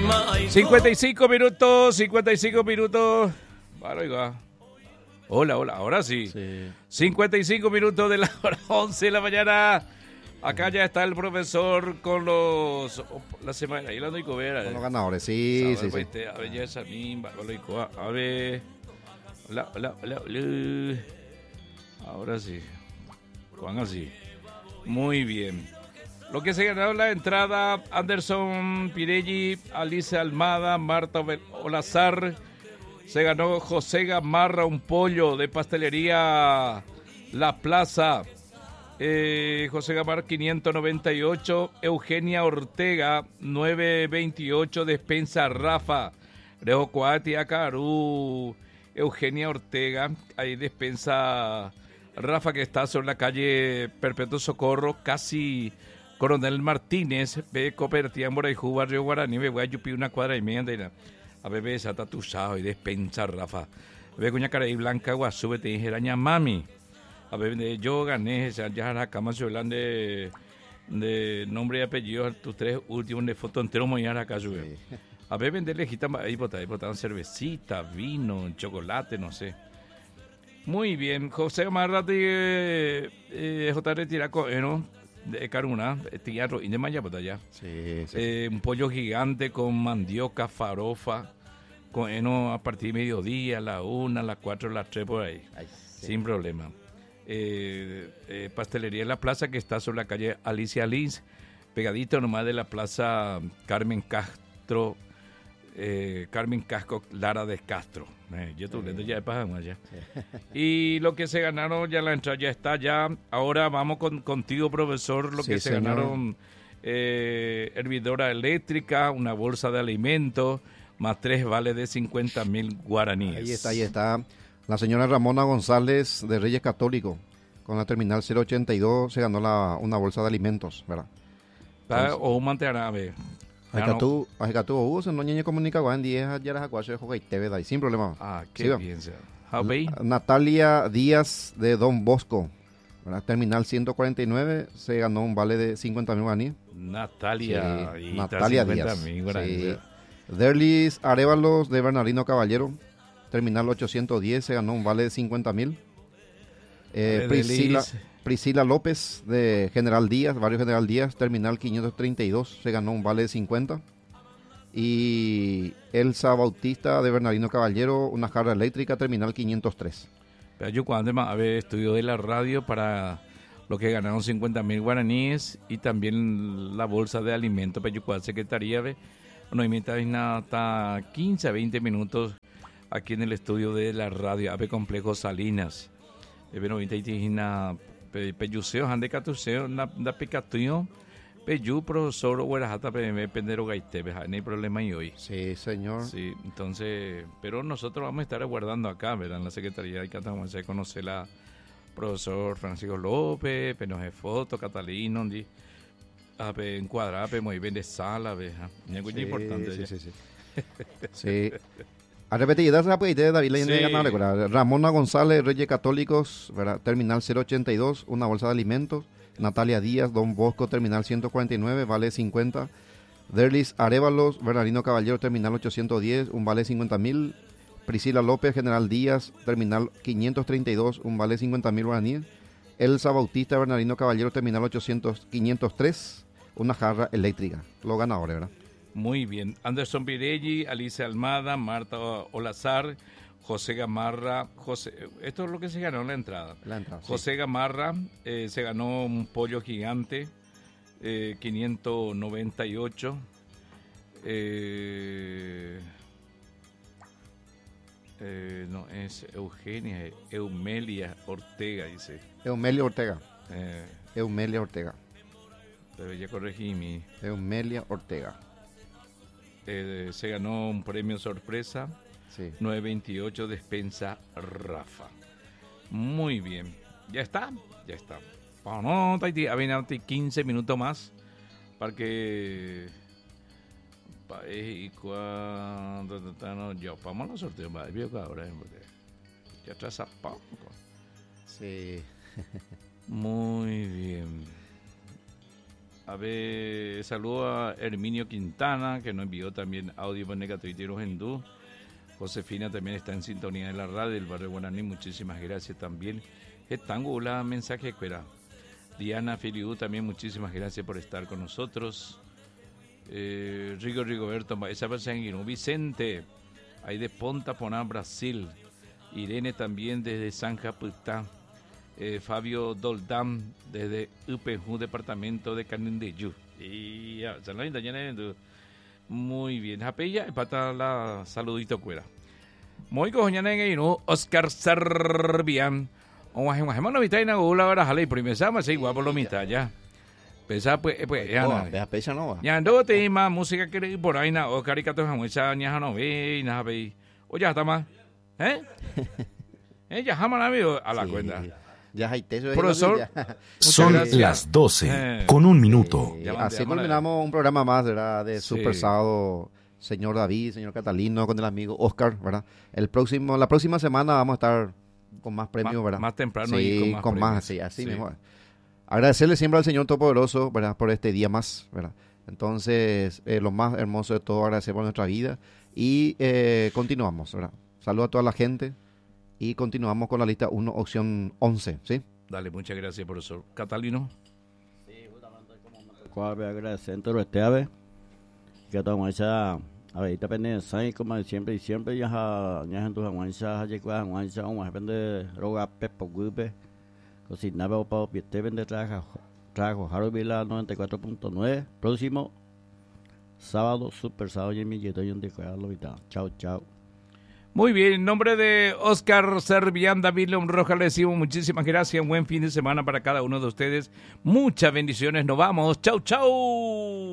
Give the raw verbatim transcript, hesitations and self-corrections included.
cincuenta y cinco minutos, cincuenta y cinco minutos. Vale, oiga. Hola, hola, ahora sí. sí. cincuenta y cinco minutos de la hora once de la mañana. Acá ya está el profesor con los... La semana, ahí la doy cobera. Con los ganadores, sí, sí, sí. A ver, ya esa misma, a ver... Hola, hola, hola, hola. Ahora sí. Juan así. Muy bien. Lo que se ganó la entrada, Anderson Pirelli, Alice Almada, Marta Olazar. Se ganó José Gamarra, un pollo de pastelería La Plaza. Eh, José Gamarra, quinientos noventa y ocho. Eugenia Ortega, novecientos veintiocho. Despensa Rafa. Rejo Coati, Acarú. Eugenia Ortega, ahí despensa Rafa, que está sobre la calle Perpetuo Socorro, casi Coronel Martínez, ve cooperativa en Boraijú, barrio Guaraní, ve voy a yupi una cuadra y media, a ver, ve esa tatuchado y despensa Rafa, ve cuña cara y blanca, guasú, te dije, araña mami, a ver, yo gané, ya la cama se hablan de, de nombre y apellido, tus tres últimos de foto entero, muy acá, yo veo. A ver, venderle ahí botaban, botaban cervecita, vino, chocolate, no sé. Muy bien, José Marra de eh, J R Tiraco, ¿no? De Caruna, Tiarro y de Maya, por allá. Sí, sí. Eh, un pollo gigante con mandioca, farofa, con heno a partir de mediodía, a la una, a las cuatro, a las tres, por ahí. Ay, sí. Sin problema. Eh, eh, pastelería en la plaza que está sobre la calle Alicia Lins, pegadito nomás de la plaza Carmen Castro. Eh, Carmen Casco Lara de Castro, eh, yo estoy leyendo ya de Pajama ya. Sí. Y lo que se ganaron ya la entrada ya está ya. Ahora vamos con, contigo, profesor, lo sí, que se señor. ganaron eh, hervidora eléctrica, una bolsa de alimentos, más tres vales de cincuenta mil guaraníes. Ahí está, ahí está. La señora Ramona González de Reyes Católico, con la terminal cero ochenta y dos, se ganó la, una bolsa de alimentos, ¿verdad? Entonces, o un mantearabe. Ajicatú, ajicatú, hubo se no ñeñe comunica guan diez ya las acuaches juega T V sin problema. Ah, qué bien. Natalia Díaz de Don Bosco, ¿verdad? Terminal ciento cuarenta y nueve, se ganó un vale de cincuenta mil guaraníes. Natalia, sí, Natalia Díaz. Sí. Derlis Arevalos de Bernardino Caballero, terminal ochocientos diez, se ganó un vale de cincuenta mil. Eh, Priscila, Priscila López de General Díaz, barrio General Díaz, terminal quinientos treinta y dos, se ganó un vale de cincuenta. Y Elsa Bautista de Bernardino Caballero, una jarra eléctrica, terminal quinientos tres. Pero yo cuando a ver, estudio de la radio para lo que ganaron cincuenta mil guaraníes y también la bolsa de alimentos, pero yo cuando secretaría, ve, no imitáis nada hasta quince a veinte minutos aquí en el estudio de la radio, Ave Complejo Salinas. Pero ahorita hay una peyuseo, ande catuseo, na picatuyo, peyu, profesor, o era hasta pendero gaite, no hay problema y hoy. Sí, señor. Sí, entonces, pero nosotros vamos a estar aguardando acá, ¿verdad? En la Secretaría de Catamos, a conocer la profesor Francisco López, penoje foto, Catalino, di, a encuadrar, muy bien de sala, ¿verdad? Es muy importante. Sí, sí, sí. Sí. A repetir, das la pues, David Leyenda sí. Ganable, Ramona González, Reyes Católicos, ¿verdad? Terminal cero ochenta y dos, una bolsa de alimentos. Natalia Díaz, Don Bosco, terminal ciento cuarenta y nueve, vale cincuenta. Derlis Arevalos, Bernardino Caballero, terminal ochocientos diez, un vale cincuenta mil. Priscila López, General Díaz, terminal quinientos treinta y dos, un vale cincuenta mil guaraníes. Elsa Bautista, Bernardino Caballero, terminal ochocientos, quinientos tres, una jarra eléctrica. Lo ganadores, ¿verdad? Muy bien. Anderson Pirelli, Alicia Almada, Marta Olazar, José Gamarra. José, esto es lo que se ganó en la entrada. La entrada José sí. Gamarra eh, se ganó un pollo gigante, eh, quinientos noventa y ocho. Eh, eh, no, es Eugenia, Eumelia Ortega, dice. Eumelia Ortega. Eh, Eumelia Ortega. Pero ya corregí mi. Eumelia Ortega. Eh, se ganó un premio sorpresa, sí. novecientos veintiocho, despensa Rafa. Muy bien, ya está, ya está. Vamos, no, quince minutos más para que y cuando no, yo vamos a los sorteos, ahora ya atrasa poco. Sí. Muy bien. A ver, saludo a Herminio Quintana, que nos envió también audio por Negatuiteros Hindú. Josefina también está en sintonía de la radio del barrio Guaraní, muchísimas gracias también. Estango, la mensaje cuera. Diana Filiu también, muchísimas gracias por estar con nosotros. Eh, Rigo Rigoberto, esa persona Vicente, ahí de Ponta Poná, Brasil. Irene también desde San Japutá. Eh, Fabio Doldam desde U P J, departamento de Canindeyú. Y ya, muy bien. Japella, para la saludito cuera. Muy cojoñana en no Oscar Serbian. O guajemos no vista en la hora jale primera más igual por lo mitad ya. Pesa pues pues ya no. Ya pesa no. Ya ando tema música que por ahí na o caricatos mucha ña no ve na ve. O ya está más. ¿Eh? Eh ya jamás la veo a la sí. Cuenta. Ya hay teso. Profesor, son las doce eh, con un minuto. Eh, así culminamos un programa más, ¿verdad? De sí. Super Sábado, señor David, señor Catalino, con el amigo Oscar, ¿verdad? El próximo, la próxima semana vamos a estar con más premios, más, ¿verdad? Más temprano sí, y con más con premios. más, sí, así sí. mismo. Agradecerle siempre al Señor Todopoderoso, ¿verdad? Por este día más, ¿verdad? Entonces, eh, lo más hermoso de todo, agradecer por nuestra vida y eh, continuamos, ¿verdad? Saludos a toda la gente. Y continuamos con la lista uno, opción once, ¿sí? Dale, muchas gracias, profesor. ¿Catalino? Sí, justamente como me tocó agradecer en todo este ave, que toda mucha abeita pende sai como siempre y siempre ya ya en tu aguanza ya que aguanza un más pende roga pepo gupe, cocinaba o pa piete pende traja trajo Harvila noventa y cuatro punto nueve, próximo sábado, super sábado y mi yeto y un de lo mitad. Chao, chao. Muy bien, en nombre de Oscar Serbián, David León Rojas, le decimos muchísimas gracias. Un buen fin de semana para cada uno de ustedes. Muchas bendiciones. Nos vamos. Chau, chau.